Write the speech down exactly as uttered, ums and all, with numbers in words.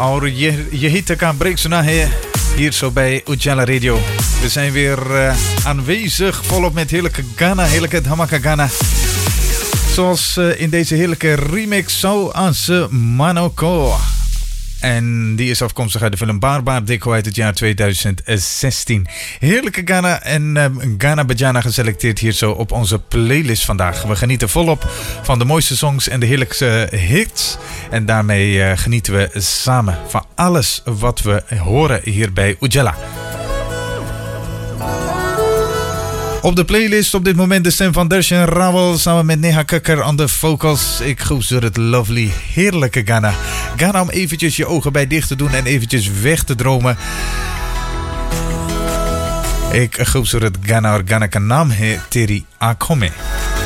और je, je hitte kan Breeksuna hier zo bij Ujala Radio. We zijn weer uh, aanwezig, volop met heerlijke Ghana, heerlijke Dhamaka Ghana. Zoals uh, in deze heerlijke remix Zo Anse Manoko. En die is afkomstig uit de film Barbaar Dikko uit het jaar tweeduizend zestien. Heerlijke Ghana en uh, Ghana Bajana geselecteerd hier zo op onze playlist vandaag. We genieten volop van de mooiste songs en de heerlijkste hits. En daarmee uh, genieten we samen van alles wat we horen hier bij Ujala. Op de playlist op dit moment de stem van Darshan Rawal samen met Neha Kakkar aan de vocals. Ik gozer het lovely, heerlijke Ghana. Ghana om eventjes je ogen bij dicht te doen en eventjes weg te dromen. Ik gozer het Ghana or Ghana kan naam he teri akome.